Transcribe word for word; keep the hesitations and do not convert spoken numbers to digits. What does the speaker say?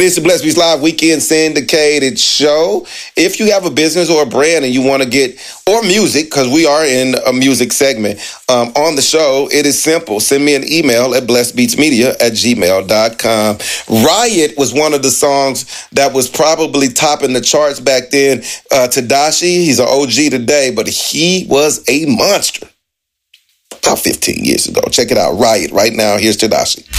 It's the Blessed Beats Live Weekend Syndicated Show. If you have a business or a brand and you want to get, or music, because we are in a music segment um, on the show, it is simple. Send me an email at blessedbeatsmedia at gmail dot com. Riot was one of the songs that was probably topping the charts back then. Uh, Tedashii, he's an O G today, but he was a monster about fifteen years ago. Check it out, Riot, right now. Here's Tedashii.